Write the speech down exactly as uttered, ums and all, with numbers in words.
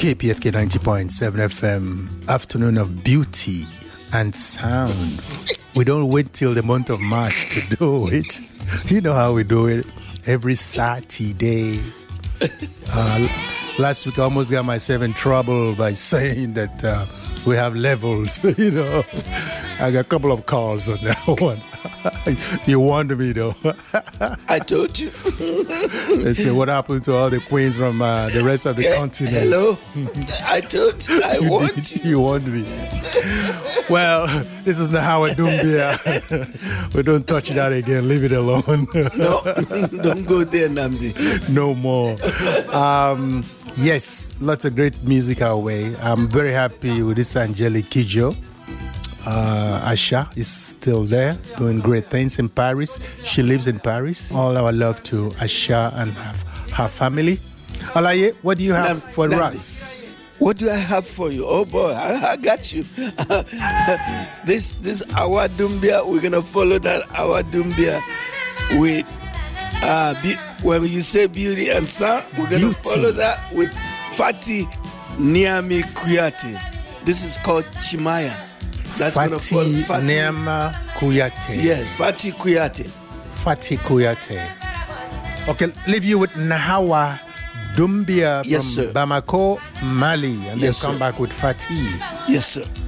K P F K ninety point seven F M, afternoon of beauty and sound. We don't wait till the month of March to do it. You know how we do it every Saturday. Uh, last week I almost got myself in trouble by saying that uh, we have levels, you know. I got a couple of calls on that one. You warned me, though. I told you. They say, what happened to all the queens from uh, the rest of the yeah, continent? Hello. I told you. I warned you. You warned me. Well, this is the Howard Dumbia. We don't touch that again. Leave it alone. No, don't go there, Namdi. No more. Um, yes, lots of great music our way. I'm very happy with this Angelique Kidjo. Uh, Asha is still there, doing great things in Paris. She lives in Paris. All our love to Asha and her, her family. Alaye, what do you have Nam, for Nam, us? What do I have for you? Oh boy, I, I got you. this this Awa Dumbia, we're gonna follow that Awa Dumbia with uh, be, when you say beauty and sound, we're gonna beauty. follow that with Fati Niami Kuyate. This is called Chimaya. That's Fati Niami Kuyate. Yes, Fati Kuyate. Fati Kuyate. Okay, leave you with Nahawa Dumbia yes, from sir. Bamako, Mali, and yes, then come sir. back with Fati. Yes, sir.